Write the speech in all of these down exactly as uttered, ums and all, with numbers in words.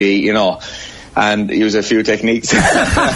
you know, and use a few techniques. but,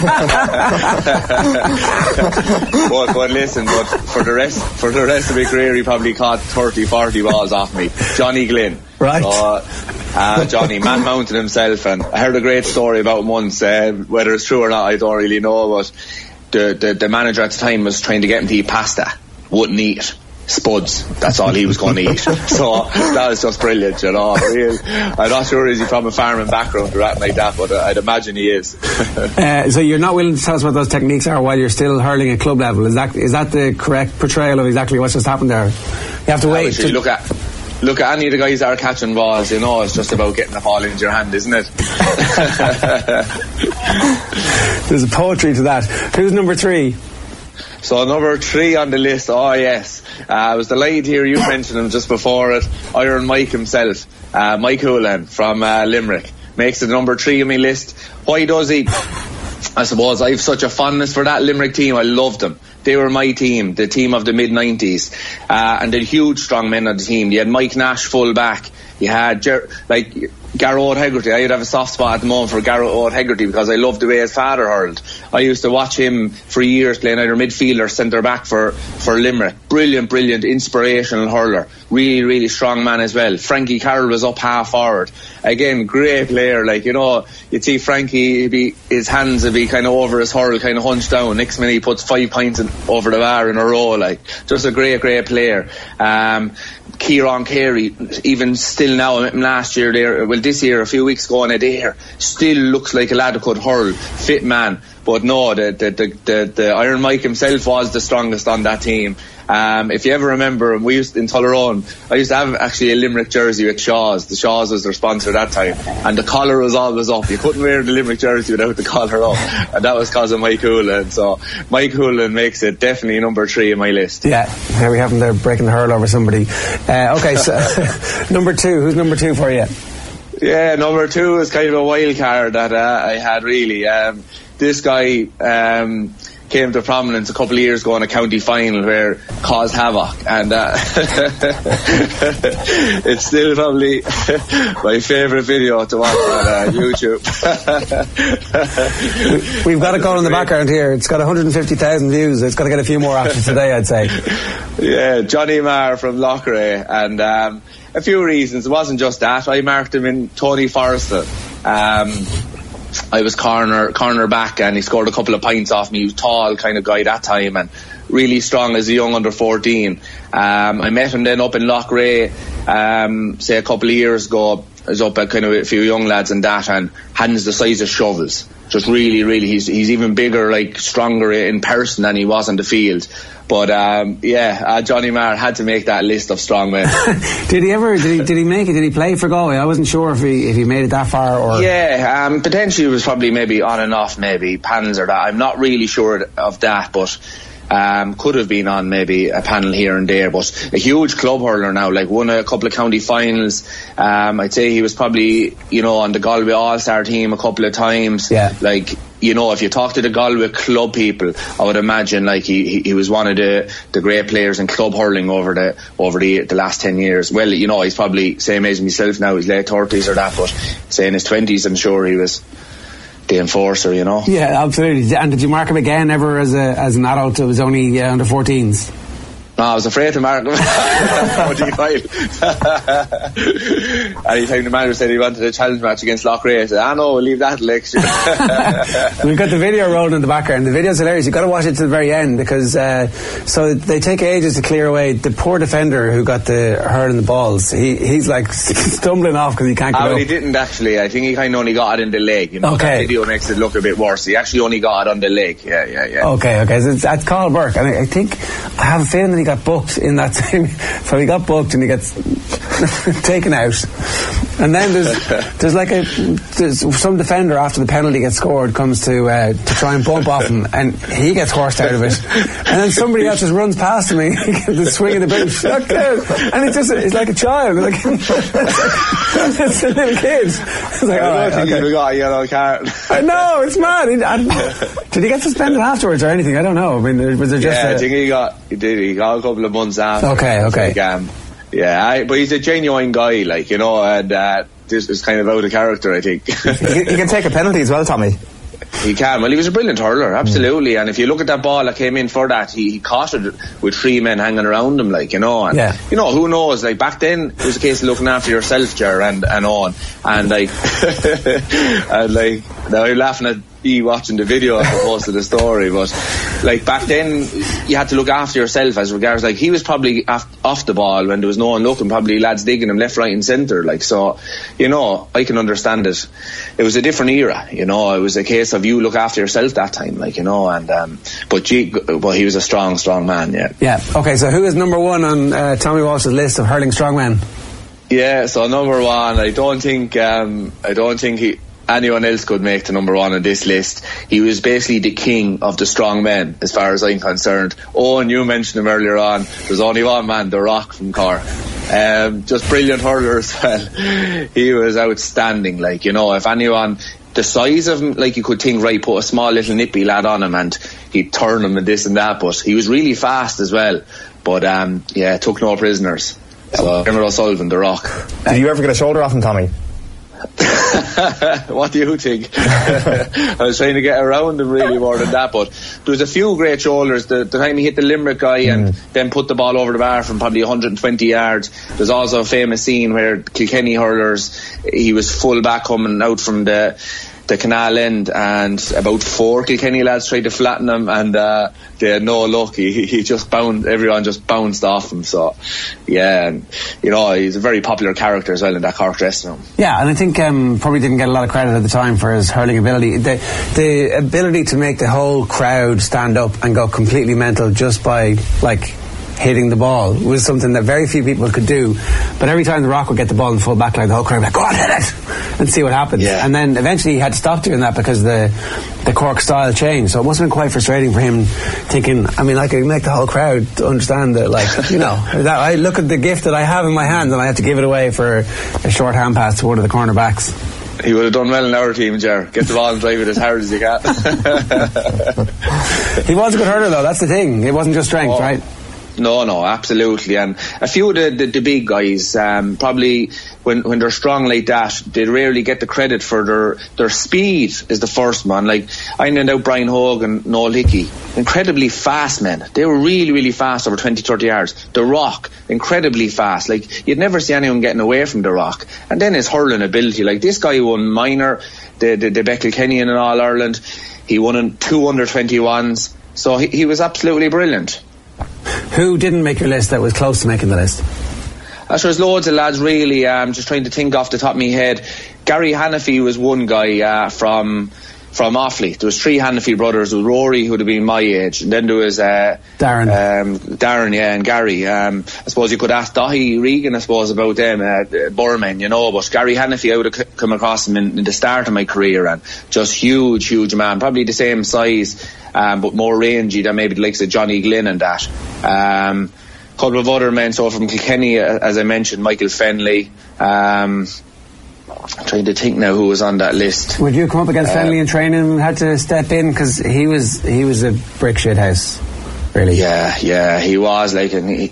but listen, but for the rest for the rest of my career, he probably caught thirty, forty balls off me. Johnny Glynn. Right. So, uh, Johnny, man mounted himself, and I heard a great story about him once. Uh, whether it's true or not, I don't really know, but the, the, the manager at the time was trying to get him to eat pasta. Wouldn't eat it. Spuds, that's all he was going to eat. So that was just brilliant, you know. Real, I'm not sure is he from a farming background or anything like that, but uh, I'd imagine he is. uh, so you're not willing to tell us what those techniques are while you're still hurling at club level. Is that is that the correct portrayal of exactly what's just happened there? You have to wait. To look at look at any of the guys that are catching balls, you know, it's just about getting the ball into your hand, isn't it? There's a poetry to that. Who's number three? So number three on the list, oh yes, uh, I was delighted to hear you mention him just before it. Iron Mike himself, uh, Mike Hoolan from uh, Limerick, makes it number three on my list. Why does he? I suppose I have such a fondness for that Limerick team. I loved them. They were my team, the team of the mid nineties, uh, and they're huge strong men on the team. You had Mike Nash full back. You had Ger- like Garrett Hegarty. I'd have a soft spot at the moment for Garrett Hegarty because I loved the way his father hurled. I used to watch him for years playing either midfield or centre back for, for Limerick. Brilliant, brilliant, inspirational hurler. Really, really strong man as well. Frankie Carroll was up half forward. Again, great player. Like, you know, you'd see Frankie, he'd be, his hands would be kind of over his hurl, kind of hunched down. Next minute he puts five points in, over the bar in a row. Like, just a great, great player. Um, Kieran Carey, even still now, last year there, well this year, a few weeks ago on a day here, still looks like a lad who could hurl, fit man. But no, the the, the the the Iron Mike himself was the strongest on that team. Um, if you ever remember, we used in Tullerone, I used to have actually a Limerick jersey with Shaw's. The Shaw's was their sponsor that time, and the collar was always up. You couldn't wear the Limerick jersey without the collar up, and that was because of Mike Hoolan. So Mike Hoolan makes it definitely number three in my list. Yeah, here we have him there breaking the hurl over somebody. Uh, okay, so number two. Who's number two for you? Yeah, number two is kind of a wild card that uh, I had really. Um, this guy um, came to prominence a couple of years ago in a county final where caused havoc, and uh, it's still probably my favourite video to watch on uh, YouTube. We've got it going in the background here. It's got one hundred fifty thousand views. It's got to get a few more after today, I'd say. Yeah, Johnny Marr from Loughrea, and um, a few reasons. It wasn't just that. I marked him in Tony Forrester. Um, I was corner corner back, and he scored a couple of points off me. He was tall kind of guy that time, and really strong as a young under fourteen. Um, I met him then up in Loughrea, um, say a couple of years ago. I was up at kind of a few young lads and that, and hands the size of shovels. Just really, really, he's he's even bigger, like stronger in person than he was on the field. But um, yeah, uh, Johnny Marr had to make that list of strong men. Did he ever? Did he? Did he make it? Did he play for Galway? I wasn't sure if he if he made it that far or. Yeah, um, potentially it was probably maybe on and off, maybe panels or that. I'm not really sure of that, but. Um, could have been on maybe a panel here and there, but a huge club hurler now, like won a couple of county finals. um, I'd say he was probably, you know, on the Galway All-Star team a couple of times. Yeah. Like, you know, if you talk to the Galway club people, I would imagine like he, he, he was one of the, the great players in club hurling over the over the, the last ten years. Well, you know, he's probably same age as myself now, he's late thirties or that, but say in his twenties I'm sure he was the enforcer, you know. Yeah, absolutely. And did you mark him again ever as a as an adult? It was only uh, under fourteens. No, I was afraid to mark him. Anytime the manager said he wanted a challenge match against Loughrea, I said, ah no, we'll leave that next year. We've got the video rolling in the background. The video's hilarious. You've got to watch it to the very end because uh, so they take ages to clear away the poor defender who got the hurl in the balls. He He's like stumbling off because he can't get ah, up. Well, he didn't actually. I think he kind of only got it in the leg. You know, okay. That video makes it look a bit worse. He actually only got it on the leg. Yeah, yeah, yeah. Okay, okay. So it's at Carl Burke. And I, I think, I have a feeling that he got booked in that time. So he got booked and he gets taken out. And then there's there's like a there's some defender after the penalty gets scored comes to uh, to try and bump off him, and he gets horsed out of it. And then somebody else just runs past him and he gets the swing of the boot. And it's just it's like a child, like it's a little kid. It's like, I oh, don't think okay. he got a yellow card. I know, it's mad. He, I, did he get suspended afterwards or anything? I don't know. I mean, was there just? Yeah, a, I think he got he did. He got a couple of months after. Okay, okay. Like, um, yeah, I, but he's a genuine guy, like, you know, and uh, this is kind of out of character, I think. he, he can take a penalty as well, Tommy. He can. Well, he was a brilliant hurler, absolutely. Mm. And if you look at that ball that came in for that, he, he caught it with three men hanging around him, like, you know. And, yeah. you know, who knows? Like, back then, it was a case of looking after yourself, Ger, and, and on. And, like, and, like, now you're laughing at me watching the video as opposed to the story, but, like, back then, you had to look after yourself as regards, like, he was probably off, off the ball when there was no one looking, probably lads digging him left, right, and centre, like, so, you know, I can understand it. It was a different era, you know. It was a case of you look after yourself that time, like, you know, and um, but gee, well, he was a strong, strong man, yeah. Yeah. Okay, so who is number one on uh, Tommy Walsh's list of hurling strongmen? Yeah, so number one, I don't think, um, I don't think he, anyone else could make the number one on this list. He was basically the king of the strong men, as far as I'm concerned. Oh, and you mentioned him earlier on. There's only one man, The Rock from Cork. Um, just brilliant hurler as well. He was outstanding, like, you know, if anyone, the size of him, like, you could think, right, put a small little nippy lad on him and he'd turn him and this and that, but he was really fast as well. But um, yeah, took no prisoners. So Emma O'Sullivan, The Rock. Did you ever get a shoulder off him, Tommy? What do you think? I was trying to get around him really more than that, but there was a few great shoulders. The, the time he hit the Limerick guy mm. and then put the ball over the bar from probably one hundred twenty yards. There's also a famous scene where Kilkenny hurlers, he was full back coming out from the the canal end, and about four Kilkenny lads tried to flatten him, and uh, they had no luck. He, he just bounced, everyone just bounced off him. So, yeah, and, you know, he's a very popular character as well in that Cork dressing room. Yeah, and I think um, probably didn't get a lot of credit at the time for his hurling ability. The, the ability to make the whole crowd stand up and go completely mental just by, like, hitting the ball was something that very few people could do. But every time The Rock would get the ball in full back line, the whole crowd would be like, go on, hit it, and see what happens. Yeah. And then eventually he had to stop doing that because the the Cork style changed. So it must have been quite frustrating for him, thinking, I mean, I could make the whole crowd understand that, like, you know, that I look at the gift that I have in my hand and I have to give it away for a short hand pass to one of the cornerbacks. He would have done well in our team, Ger. Get the ball and drive it as hard as you can. He was a good hurler, though. That's the thing. It wasn't just strength, oh. right? No, no, absolutely. And a few of the, the, the big guys, um, probably when, when they're strong like that, they rarely get the credit for their, their speed is the first one. Like, I named out Brian Hogan, Noel Hickey. Incredibly fast men. They were really, really fast over twenty, thirty yards. The Rock, incredibly fast. Like, you'd never see anyone getting away from The Rock. And then his hurling ability. Like, this guy won minor, the, the, the Beckle-Kenny in All Ireland. He won in two under twenty-ones. So he, he was absolutely brilliant. Who didn't make your list that was close to making the list? Uh, so there's loads of lads, really. I'm um, just trying to think off the top of my head. Gary Hannafy was one guy uh, from from Offaly. There was three Hannafy brothers. There was Rory, who would have been my age, and then there was uh, Darren. Um, Darren, yeah, and Gary. Um, I suppose you could ask Dahi Regan, I suppose, about them, uh, Burman, you know. But Gary Hannafy, I would have c- come across him in, in the start of my career, and just huge, huge man. Probably the same size, um, but more rangy than maybe the likes of Johnny Glynn and that. Um, couple of other men, so from Kilkenny, as I mentioned, Michael Fenley. Um, I'm trying to think now who was on that list. Would you come up against uh, Fenley in training and had to step in? Because he was he was a brick shit house, really. Yeah, yeah, he was. Like, and he,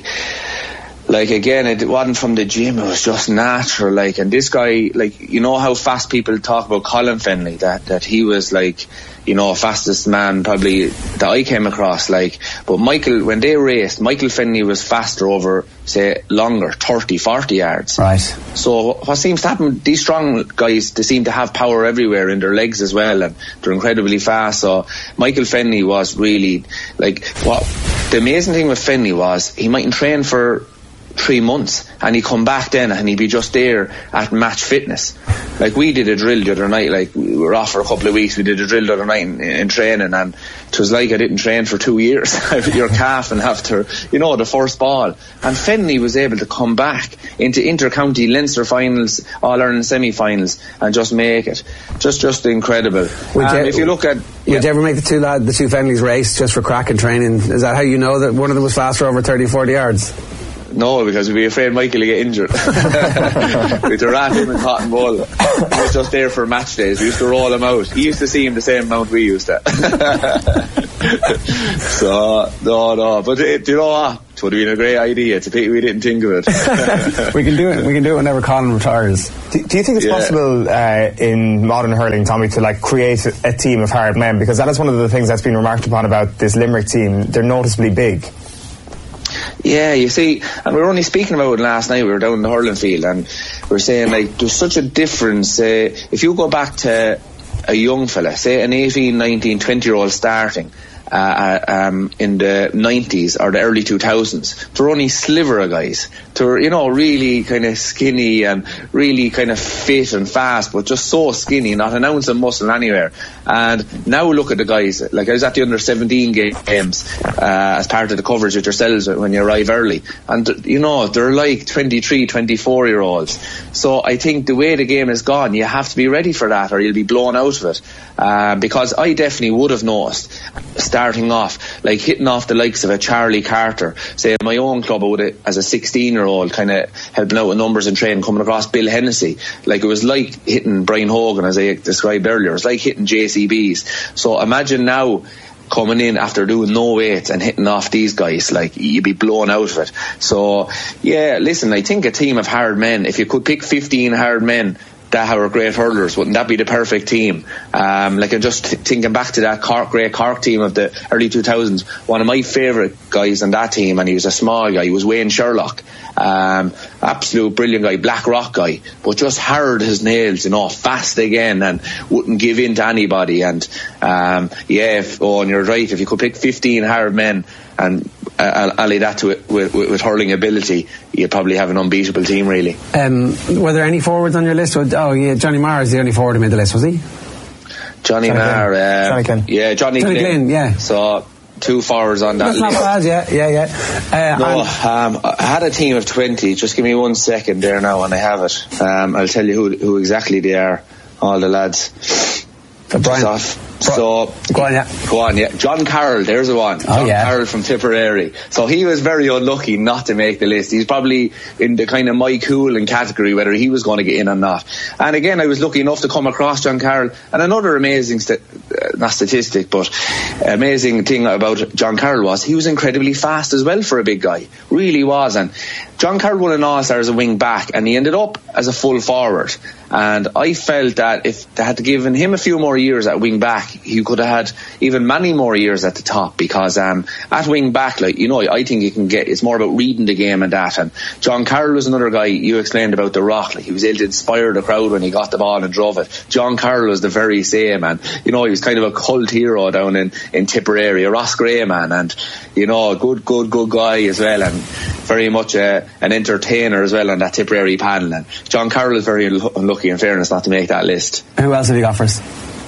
like again, it wasn't from the gym, it was just natural. Like, and this guy, like, you know how fast people talk about Colin Fenley, that, that he was like, you know, fastest man probably that I came across, like, but Michael, when they raced, Michael Fenley was faster over, say, longer, thirty, forty yards. Right. So what seems to happen, these strong guys, they seem to have power everywhere in their legs as well, and they're incredibly fast. So Michael Fenley was really, like, what the amazing thing with Fenley was, he mightn't train for three months and he'd come back then and he'd be just there at match fitness. Like, we did a drill the other night, like, we were off for a couple of weeks, we did a drill the other night in, in training, and it was like I didn't train for two years. Your calf and after, you know, the first ball. And Fenley was able to come back into inter-county Leinster finals, All-Ireland semi-finals, and just make it. Just just incredible. Would um, you, if you look at... Yeah. Would you ever make the two lad, the two Fenleys race just for crack and training? Is that how you know that one of them was faster over thirty, forty yards? No, because we'd be afraid Michael would get injured. We'd rat him in cotton ball. He was just there for match days. We used to roll him out. He used to see him the same amount we used to. So, no, no. But it, you know what? would have been a great idea. It's a pity we didn't think of it. we can do it. We can do it whenever Colin retires. Do, do you think it's yeah. possible uh, in modern hurling, Tommy, to like create a, a team of hard men? Because that is one of the things that's been remarked upon about this Limerick team. They're noticeably big. Yeah, you see, and we were only speaking about it last night. We were down in the hurling field, and we were saying like there's such a difference. Uh, if you go back to a young fella, say an eighteen, nineteen, twenty year old starting uh, um, in the nineties or the early two thousands, there were only sliver of guys. They were, you know, really kind of skinny and really kind of fit and fast, but just so skinny, not an ounce of muscle anywhere. And now look at the guys. Like, I was at the under seventeen games uh, as part of the coverage with yourselves when you arrive early, and you know, they're like twenty-three, twenty-four year olds. So I think the way the game is gone, you have to be ready for that or you'll be blown out of it. Um, because I definitely would have noticed starting off, like hitting off the likes of a Charlie Carter. Say in my own club, I would have, as a sixteen year old, kind of helping out with numbers and training, coming across Bill Hennessy. Like, it was like hitting Brian Hogan, as I described earlier. It was like hitting J C Bs. So imagine now coming in after doing no weights and hitting off these guys, like, you'd be blown out of it. So yeah, listen, I think a team of hard men, if you could pick fifteen hard men that are great hurlers, wouldn't that be the perfect team? Um, like, I'm just th- thinking back to that Cork, great Cork team of the early two thousands. One of my favourite guys on that team, and he was a small guy, he was Wayne Sherlock. Um, absolute brilliant guy, Black Rock guy, but just hard as nails, you know, fast again, and wouldn't give in to anybody. And um, yeah, if, oh, and you're right, if you could pick fifteen hard men and uh, ally that to it with, with, with hurling ability, you'd probably have an unbeatable team, really. Um, were there any forwards on your list? Oh yeah, Johnny Marr is the only forward who made the list, was he? Johnny, Johnny Marr, uh, Johnny Glynn. Yeah, Johnny, Johnny Glynn. Glynn, yeah. So two forwards on that That's list. not bad, yeah, yeah, yeah. Uh, no, um, I had a team of twenty. Just give me one second there now, and I have it. Um, I'll tell you who, who exactly they are. All the lads. Uh, Brian. Off. So go on, yeah. Go on, yeah. John Carroll, there's the one. Oh, John yeah. Carroll from Tipperary. So he was very unlucky not to make the list. He's probably in the kind of Mike Hoolan category, whether he was going to get in or not. And again, I was lucky enough to come across John Carroll. And another amazing, st- uh, not statistic, but amazing thing about John Carroll was he was incredibly fast as well for a big guy. Really was. And John Carroll won an All-Star as a wing back, and he ended up as a full forward. And I felt that if they had to give him a few more years at wing back, he could have had even many more years at the top, because um, at wing back, like, you know, I think you can get, it's more about reading the game and that. And John Carroll was another guy you explained about the rock, like, he was able to inspire the crowd when he got the ball and drove it. John Carroll was the very same, and you know, he was kind of a cult hero down in, in Tipperary, a Ross Gray man, and you know, a good, good, good guy as well, and very much a, an entertainer as well on that Tipperary panel. And John Carroll is very unlucky, in fairness, not to make that list. Who else have you got first?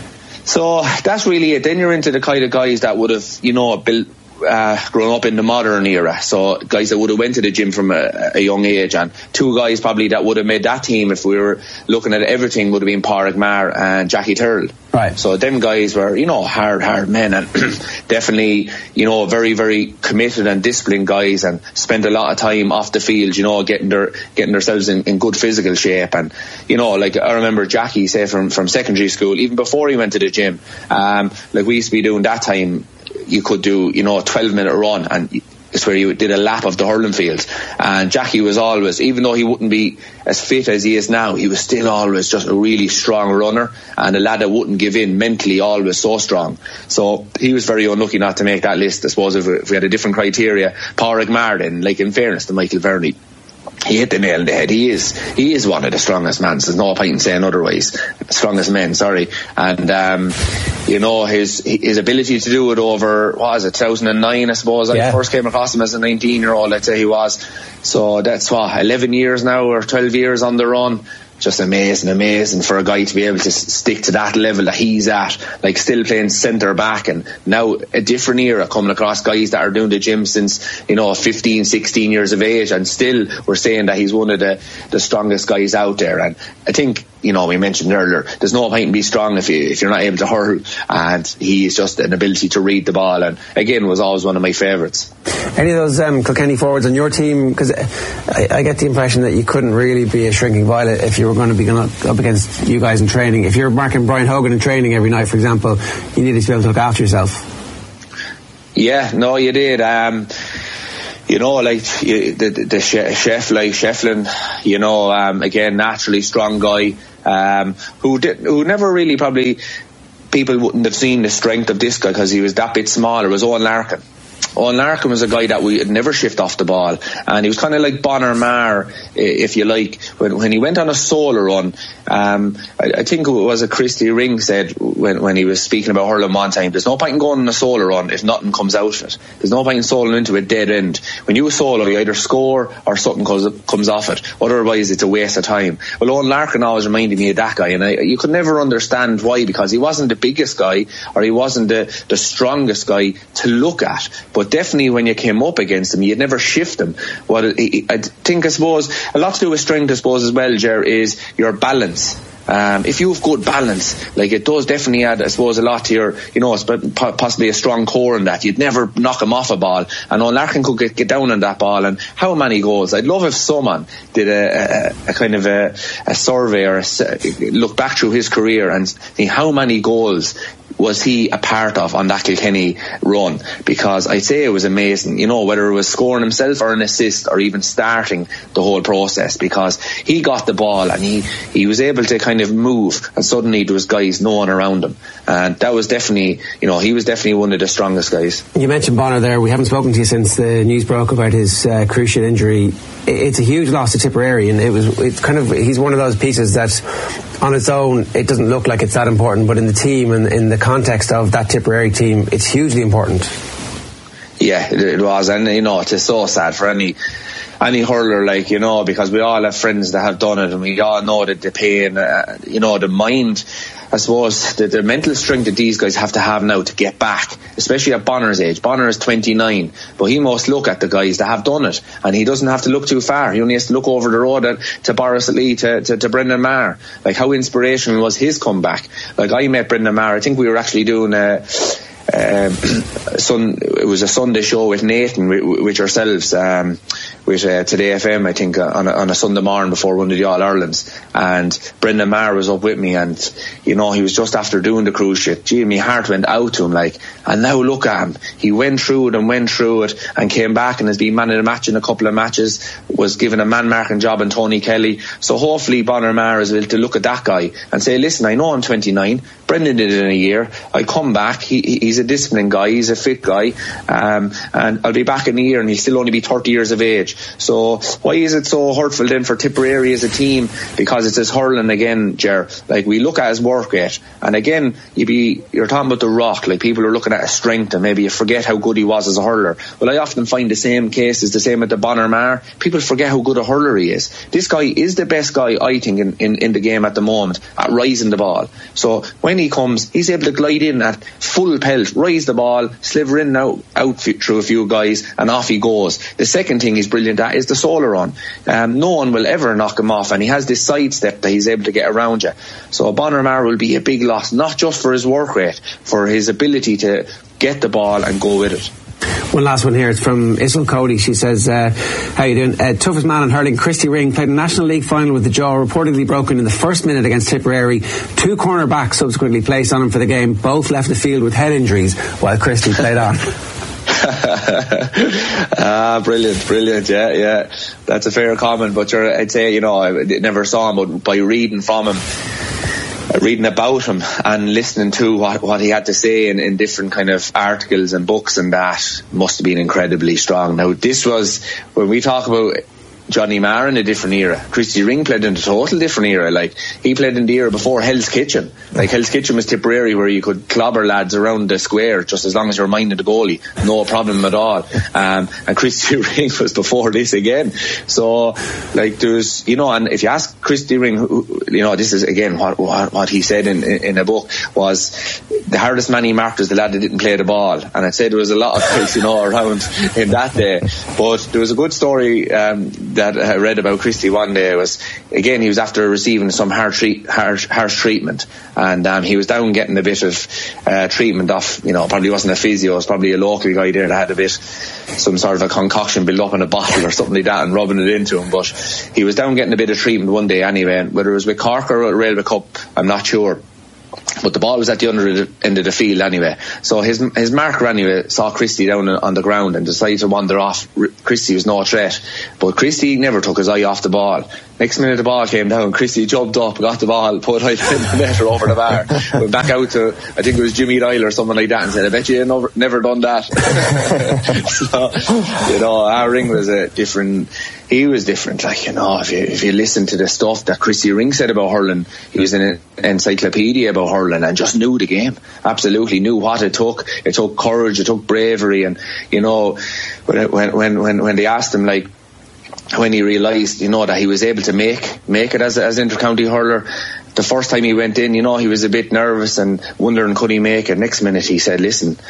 So that's really it. Then you're into the kind of guys that would have, you know, built, uh, grown up in the modern era. So guys that would have went to the gym from a, a young age, and two guys probably that would have made that team if we were looking at everything would have been Pádraig Maher and Jackie Turrell. Right. So them guys were, you know, hard, hard men, and definitely, you know, very, very committed and disciplined guys, and spent a lot of time off the field, you know, getting their getting themselves in, in good physical shape. And you know, like, I remember Jackie, say from from secondary school, even before he went to the gym, um, like, we used to be doing that time. You could do, you know, a twelve minute run, and it's where you did a lap of the hurling field. And Jackie was always, even though he wouldn't be as fit as he is now, he was still always just a really strong runner, and a lad that wouldn't give in, mentally always so strong. So he was very unlucky not to make that list. I suppose if, if we had a different criteria, Pádraig Maher, then, like, in fairness to Michael Verney, he hit the nail on the head. He is he is one of the strongest men. There's no point in saying otherwise. Strongest men, sorry. And um, you know, his his ability to do it over, what was it, two thousand nine, I suppose. Yeah. I first came across him as a nineteen year old, let's say he was. So that's what, eleven years now, or twelve years on the run. Just amazing, amazing for a guy to be able to stick to that level that he's at, like, still playing centre back, and now a different era, coming across guys that are doing the gym since, you know, fifteen, sixteen years of age, and still we're saying that he's one of the, the strongest guys out there. And I think, you know, we mentioned earlier, there's no point in being strong if, you, if you're not able to hurl, and he is just an ability to read the ball, and again, was always one of my favourites. Any of those um, Kilkenny forwards on your team? Because I, I get the impression that you couldn't really be a shrinking violet if you were going to be going up against you guys in training. If you're marking Brian Hogan in training every night, for example, you needed to be able to look after yourself. Yeah, no, you did. Um, you know, like the, the, the chef, like Shefflin, you know, um, again, naturally strong guy, um, who did, who never really probably, people wouldn't have seen the strength of this guy because he was that bit smaller, was Owen Larkin. Owen Larkin was a guy that we had never shift off the ball, and he was kind of like Bonner Marr, if you like, when, when he went on a solo run. Um, I, I think it was a Christy Ring said when, when he was speaking about hurling one time, there's no point in going on a solo run if nothing comes out of it. There's no point in soloing into a dead end. When you solo, you either score or something comes, comes off it. Otherwise, it's a waste of time. Well, Owen Larkin always reminded me of that guy, and I, you could never understand why, because he wasn't the biggest guy or he wasn't the, the strongest guy to look at, but definitely when you came up against him, you'd never shift him. What I think, I suppose, a lot to do with strength, I suppose, as well, Ger, is your balance. Um, if you have good balance, like it does definitely add, I suppose, a lot to your, you know, possibly a strong core in that. You'd never knock him off a ball. And O'Larkin could get, get down on that ball. And how many goals? I'd love if someone did a, a, a kind of a, a survey or a, look back through his career and see how many goals was he a part of on that Kilkenny run, because I'd say it was amazing, you know, whether it was scoring himself or an assist or even starting the whole process, because he got the ball and he, he was able to kind of move, and suddenly there was guys no one around him, and that was definitely, you know, he was definitely one of the strongest guys. You mentioned Bonner there. We haven't spoken to you since the news broke about his uh, cruciate injury. It's a huge loss to Tipperary, and it was it's kind of he's one of those pieces that on its own it doesn't look like it's that important, but in the team and in the context of that Tipperary team, it's hugely important. Yeah, it, it was, and you know, it's so sad for any any hurler, like, you know, because we all have friends that have done it, and we all know that the pain, uh, you know, the mind, I suppose, the, the mental strength that these guys have to have now to get back, especially at Bonner's age. Bonner is twenty-nine, but he must look at the guys that have done it, and he doesn't have to look too far. He only has to look over the road at, to Boris Lee, to, to, to Brendan Maher. Like, how inspirational was his comeback? Like, I met Brendan Maher, I think we were actually doing a Um, son, it was a Sunday show with Nathan, with, with yourselves, um, with uh, Today F M, I think, uh, on, a, on a Sunday morning before one of the All-Irelands, and Brendan Maher was up with me, and you know, he was just after doing the cruise ship. Gee, my heart went out to him, like, and now look at him, he went through it and went through it and came back and has been man of the match in a couple of matches, was given a man marking job in Tony Kelly. So hopefully Bonner Maher is able to look at that guy and say, listen, I know I'm twenty-nine, Brendan did it in a year, I come back, he, he's a disciplined guy, he's a fit guy, um, and I'll be back in a year and he'll still only be thirty years of age. So why is it so hurtful then for Tipperary as a team? Because it's his hurling again, Ger. Like, we look at his work rate, and again, you be you're talking about the rock, like people are looking at his strength and maybe you forget how good he was as a hurler. Well, I often find the same case is the same with the Bonner Maher. People forget how good a hurler he is. This guy is the best guy, I think, in, in, in the game at the moment at rising the ball. So when he comes, he's able to glide in at full pelt, rise the ball, sliver in and out, out through a few guys, and off he goes. The second thing he's brilliant at is the solo run. Um, no one will ever knock him off, and he has this sidestep that he's able to get around you. So Bonner Maher will be a big loss, not just for his work rate, for his ability to get the ball and go with it. One last one here. It's from Issel Cody. She says, uh, how you doing? Uh, toughest man in hurling, Christy Ring, played a National League final with the jaw reportedly broken in the first minute against Tipperary. Two cornerbacks subsequently placed on him for the game. Both left the field with head injuries while Christy played on. ah, brilliant, brilliant, yeah, yeah. That's a fair comment, but you're, I'd say, you know, I never saw him, but by reading from him, reading about him and listening to what, what he had to say in, in different kind of articles and books, and that must have been incredibly strong. Now, this was, when we talk about Johnny Marr in a different era, Christy Ring played in a total different era. Like, he played in the era before Hell's Kitchen. Like, Hell's Kitchen was Tipperary, where you could clobber lads around the square just as long as you're minding the goalie, no problem at all. Um, and Christy Ring was before this again. So, like, there's, you know, and if you ask Christy Ring, who, you know, this is again what what, what he said in, in in a book, was the hardest man he marked was the lad that didn't play the ball. And I'd say there was a lot of guys, you know, around in that day. But there was a good story um, that I read about Christy one day. It was, again, he was after receiving some harsh, treat, harsh, harsh treatment, and um, he was down getting a bit of uh, treatment off, you know, probably wasn't a physio, it was probably a local guy there that had a bit, some sort of a concoction built up in a bottle or something like that, and rubbing it into him. But he was down getting a bit of treatment one day anyway, and whether it was with Cork or Railway Cup, I'm not sure. but the ball was at the other end of the field anyway. So his his marker anyway saw Christie down on the ground and decided to wander off. Christie was no threat, but Christie never took his eye off the ball. Next minute the ball came down, Christie jumped up, got the ball, put it in the net or over the bar, went back out to, I think it was Jimmy Ryle or someone like that, and said, I bet you ain't never, never done that. So, you know, our Ring was a different, he was different. Like, you know, if you, if you listen to the stuff that Christie Ring said about hurling, he was an encyclopedia about hurling and just knew the game. Absolutely knew what it took. It took courage, it took bravery, and, you know, when, when, when, when they asked him, like, when he realised, you know, that he was able to make make it as as inter-county hurler, the first time he went in, you know, he was a bit nervous and wondering could he make it. Next minute he said, listen,